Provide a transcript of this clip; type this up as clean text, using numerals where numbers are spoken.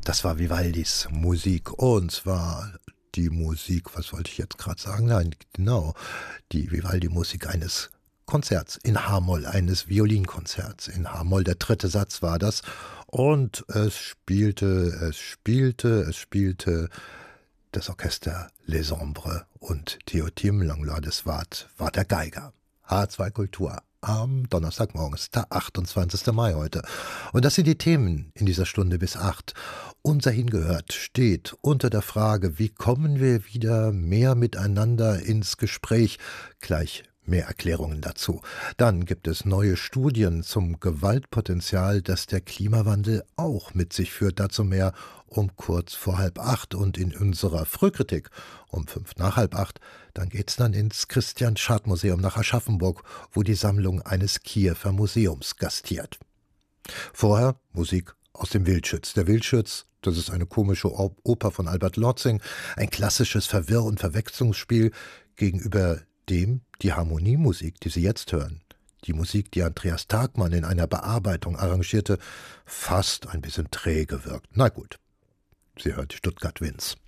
Das war Vivaldis Musik und zwar die Musik, was wollte ich jetzt gerade sagen? Nein, genau, die Vivaldi-Musik eines Konzerts in H-Moll, eines Violinkonzerts in H-Moll. Der dritte Satz war das und es spielte das Orchester Les Ombres und Theotim Langlois de Swart war der Geiger. H2 Kultur am Donnerstagmorgen, ist der 28. Mai heute. Und das sind die Themen in dieser Stunde bis 8. Unser Hingehört steht unter der Frage, wie kommen wir wieder mehr miteinander ins Gespräch? Gleich mehr Erklärungen dazu. Dann gibt es neue Studien zum Gewaltpotenzial, das der Klimawandel auch mit sich führt. Dazu mehr um kurz vor 7:30 und in unserer Frühkritik um 7:55. Dann geht's dann ins Christian-Schad-Museum nach Aschaffenburg, wo die Sammlung eines Kiewer Museums gastiert. Vorher Musik aus dem Wildschütz. Der Wildschütz, das ist eine komische Oper von Albert Lorzing, ein klassisches Verwirr- und Verwechslungsspiel gegenüber dem die Harmoniemusik, die Sie jetzt hören. Die Musik, die Andreas Tagmann in einer Bearbeitung arrangierte, fast ein bisschen träge wirkt. Na gut, Sie hören die Stuttgart Winds.